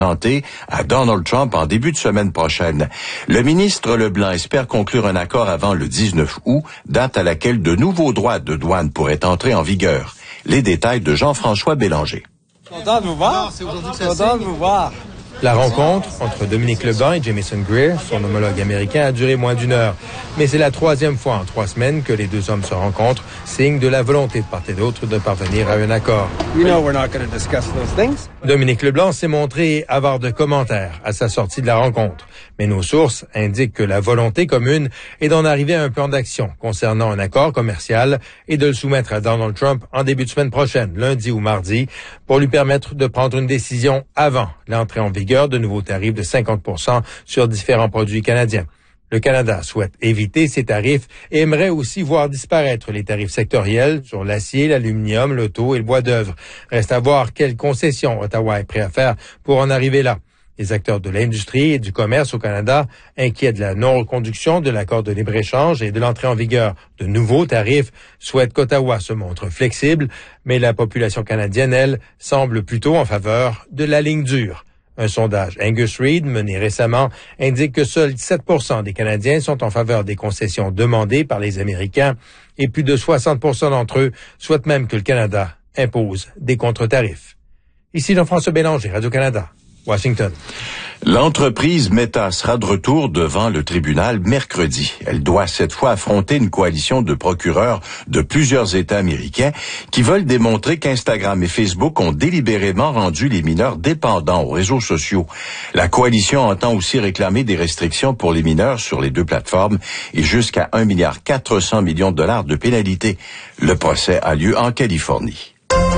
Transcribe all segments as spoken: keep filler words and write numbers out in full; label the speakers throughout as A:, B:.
A: à Donald Trump en début de semaine prochaine. Le ministre Leblanc espère conclure un accord avant le dix-neuf août, date à laquelle de nouveaux droits de douane pourraient entrer en vigueur. Les détails de Jean-François Bélanger.
B: Content de vous voir. Content de vous voir.
C: La rencontre entre Dominique Leblanc et Jamieson Greer, son homologue américain, a duré moins d'une heure. Mais c'est la troisième fois en trois semaines que les deux hommes se rencontrent, signe de la volonté de part et d'autre de parvenir à un accord.
B: You know we're not going to discuss those things.
C: Dominique Leblanc s'est montré avare de commentaires à sa sortie de la rencontre. Mais nos sources indiquent que la volonté commune est d'en arriver à un plan d'action concernant un accord commercial et de le soumettre à Donald Trump en début de semaine prochaine, lundi ou mardi, pour lui permettre de prendre une décision avant l'entrée en vigueur de nouveaux tarifs de cinquante pour cent sur différents produits canadiens. Le Canada souhaite éviter ces tarifs et aimerait aussi voir disparaître les tarifs sectoriels sur l'acier, l'aluminium, l'auto et le bois d'œuvre. Reste à voir quelles concessions Ottawa est prêt à faire pour en arriver là. Les acteurs de l'industrie et du commerce au Canada, inquiets de la non-reconduction de l'accord de libre-échange et de l'entrée en vigueur de nouveaux tarifs, souhaitent qu'Ottawa se montre flexible, mais la population canadienne, elle, semble plutôt en faveur de la ligne dure. Un sondage Angus Reid mené récemment indique que seuls sept pour cent des Canadiens sont en faveur des concessions demandées par les Américains et plus de soixante pour cent d'entre eux souhaitent même que le Canada impose des contre-tarifs. Ici Jean-François Bélanger, Radio-Canada, Washington.
A: L'entreprise Meta sera de retour devant le tribunal mercredi. Elle doit cette fois affronter une coalition de procureurs de plusieurs États américains qui veulent démontrer qu'Instagram et Facebook ont délibérément rendu les mineurs dépendants aux réseaux sociaux. La coalition entend aussi réclamer des restrictions pour les mineurs sur les deux plateformes et jusqu'à un milliard quatre cents millions de dollars de pénalités. Le procès a lieu en Californie.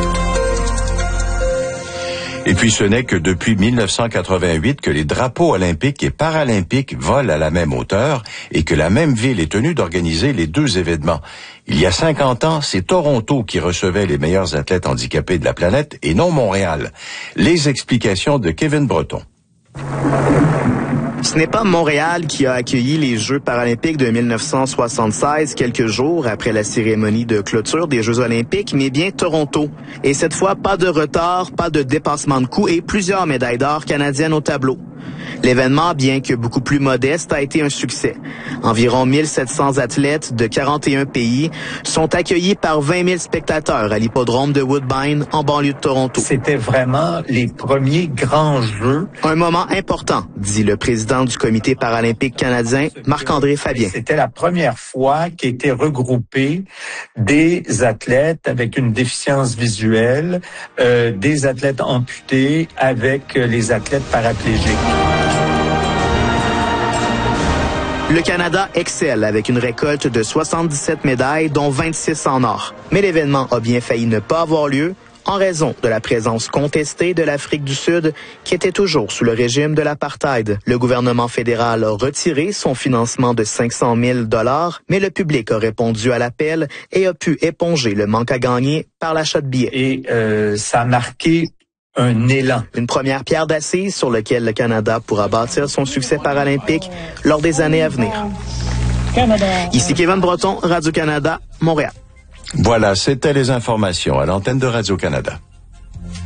A: Et puis ce n'est que depuis mille neuf cent quatre-vingt-huit que les drapeaux olympiques et paralympiques volent à la même hauteur et que la même ville est tenue d'organiser les deux événements. Il y a cinquante ans, c'est Toronto qui recevait les meilleurs athlètes handicapés de la planète et non Montréal. Les explications de Kevin Breton.
D: Ce n'est pas Montréal qui a accueilli les Jeux paralympiques de mille neuf cent soixante-seize, quelques jours après la cérémonie de clôture des Jeux olympiques, mais bien Toronto. Et cette fois, pas de retard, pas de dépassement de coût et plusieurs médailles d'or canadiennes au tableau. L'événement, bien que beaucoup plus modeste, a été un succès. Environ mille sept cents athlètes de quarante et un pays sont accueillis par vingt mille spectateurs à l'hippodrome de Woodbine, en banlieue de Toronto.
E: C'était vraiment les premiers grands Jeux.
D: Un moment important, dit le président du Comité paralympique canadien, Marc-André Fabien.
E: C'était la première fois qu'étaient regroupés des athlètes avec une déficience visuelle, euh, des athlètes amputés avec les athlètes paraplégiques.
D: Le Canada excelle avec une récolte de soixante-dix-sept médailles, dont vingt-six en or. Mais l'événement a bien failli ne pas avoir lieu en raison de la présence contestée de l'Afrique du Sud, qui était toujours sous le régime de l'apartheid. Le gouvernement fédéral a retiré son financement de cinq cent mille dollars, mais le public a répondu à l'appel et a pu éponger le manque à gagner par l'achat de billets.
E: Et euh, ça a marqué un élan.
D: Une première pierre d'assise sur laquelle le Canada pourra bâtir son succès paralympique lors des années à venir. Ici Kevin Breton, Radio-Canada, Montréal.
A: Voilà, c'était les informations à l'antenne de Radio-Canada.